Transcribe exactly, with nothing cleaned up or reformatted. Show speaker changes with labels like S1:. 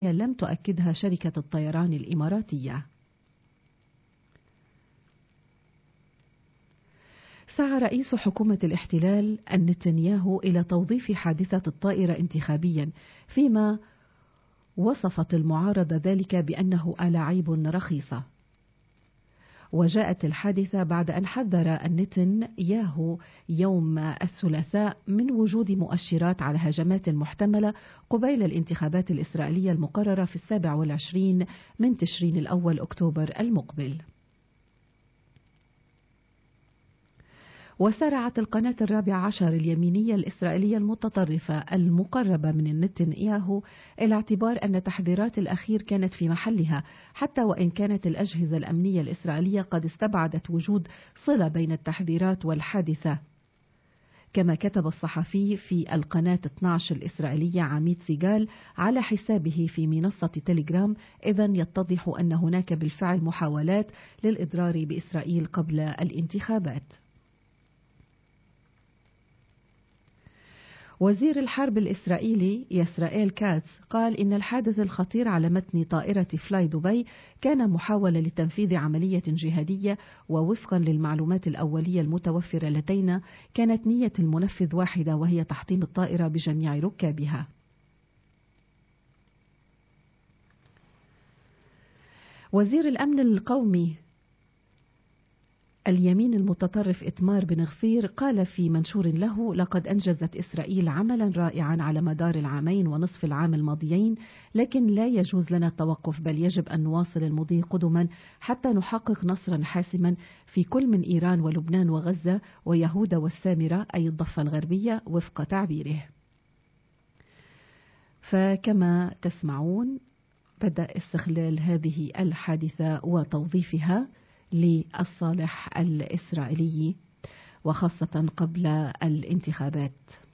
S1: لم تؤكدها شركة الطيران الإماراتية. سعى رئيس حكومة الاحتلال نتنياهو إلى توظيف حادثة الطائرة انتخابيا، فيما وصفت المعارضة ذلك بأنه ألاعيب رخيصة. وجاءت الحادثة بعد أن حذر نتنياهو يوم الثلاثاء من وجود مؤشرات على هجمات محتملة قبيل الانتخابات الإسرائيلية المقررة في السابع والعشرين من تشرين الأول أكتوبر المقبل. وسارعت القناة الرابعة عشر اليمينية الإسرائيلية المتطرفة المقربة من نتنياهو إلى اعتبار أن تحذيرات الأخير كانت في محلها، حتى وإن كانت الأجهزة الأمنية الإسرائيلية قد استبعدت وجود صلة بين التحذيرات والحادثة. كما كتب الصحفي في القناة اثني عشر الإسرائيلية عميد سيغال على حسابه في منصة تيليجرام: إذن يتضح أن هناك بالفعل محاولات للإضرار بإسرائيل قبل الانتخابات. وزير الحرب الإسرائيلي يسرائيل كاتس قال إن الحادث الخطير على متن طائرة فلاي دبي كان محاولة لتنفيذ عملية جهادية، ووفقا للمعلومات الأولية المتوفرة لدينا كانت نية المنفذ واحدة، وهي تحطيم الطائرة بجميع ركابها. وزير الأمن القومي اليمين المتطرف إتمار بن غفير قال في منشور له: لقد أنجزت إسرائيل عملا رائعا على مدار العامين ونصف العام الماضيين، لكن لا يجوز لنا التوقف، بل يجب أن نواصل المضي قدما حتى نحقق نصرا حاسما في كل من إيران ولبنان وغزة ويهودا والسامرة، أي الضفة الغربية وفق تعبيره. فكما تسمعون بدأ استغلال هذه الحادثة وتوظيفها للصالح الإسرائيلي، وخاصة قبل الانتخابات.